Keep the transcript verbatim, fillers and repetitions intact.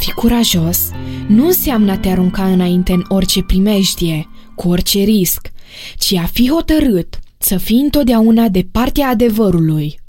fi curajos nu înseamnă a te arunca înainte în orice primejdie, cu orice risc, ci a fi hotărât să fii întotdeauna de partea adevărului.